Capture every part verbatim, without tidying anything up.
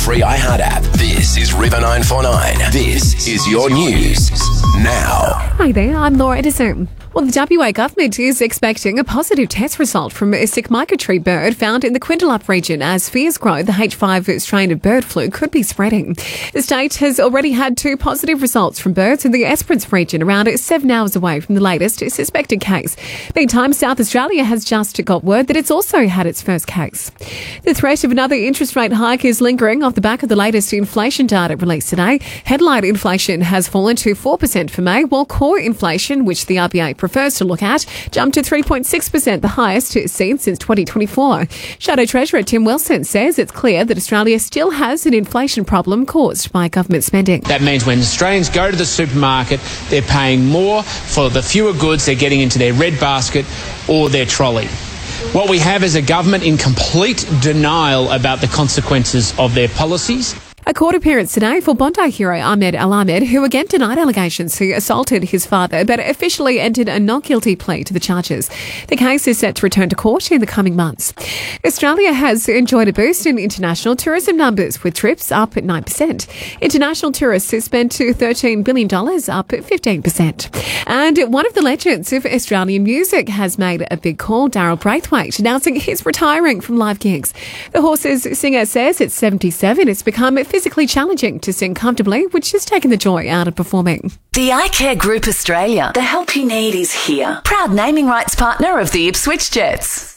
free iHeart app. This is River nine four nine. This is your news now. Hi there, I'm Laura Edison. Well, the W A government is expecting a positive test result from a sick migratory bird found in the Quindalup region as fears grow the H five strain of bird flu could be spreading. The state has already had two positive results from birds in the Esperance region, around seven hours away from the latest suspected case. Meantime, South Australia has just got word that it's also had its first case. The threat of another interest rate hike is lingering off the back of the latest inflation data released today. Headline inflation has fallen to four percent for May, while core inflation, which the R B A prefers to look at, jumped to three point six percent, the highest seen since twenty twenty-four. Shadow Treasurer Tim Wilson says it's clear that Australia still has an inflation problem caused by government spending. That means when Australians go to the supermarket, they're paying more for the fewer goods they're getting into their red basket or their trolley. What we have is a government in complete denial about the consequences of their policies. A court appearance today for Bondi hero Ahmed Al Ahmed, who again denied allegations he assaulted his father, but officially entered a not guilty plea to the charges. The case is set to return to court in the coming months. Australia has enjoyed a boost in international tourism numbers, with trips up at nine percent. International tourists have spent to thirteen billion dollars, up at fifteen percent. And one of the legends of Australian music has made a big call, Daryl Braithwaite, announcing he's retiring from live gigs. The Horses singer says at seventy-seven, it's become physically challenging to sing comfortably, which has taken the joy out of performing. The iCare Group Australia. The help you need is here. Proud naming rights partner of the Ipswich Jets.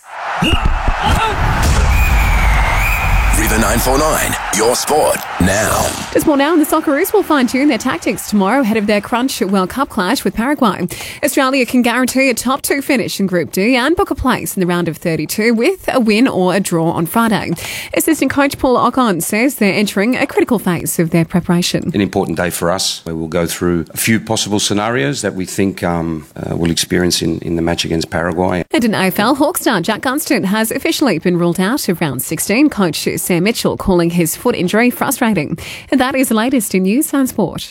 River nine four nine, your sport now. Just more now, and the Socceroos will fine-tune their tactics tomorrow ahead of their Crunch World Cup clash with Paraguay. Australia can guarantee a top two finish in Group D and book a place in the round of thirty-two with a win or a draw on Friday. Assistant coach Paul Ocon says they're entering a critical phase of their preparation. An important day for us, where we'll go through a few possible scenarios that we think um, uh, we'll experience in, in the match against Paraguay. And in A F L, Hawk star Jack Gunston has officially been ruled out of round sixteen. Coach Sam Mitchell calling his foot injury frustrating. And that is the latest in news and sport.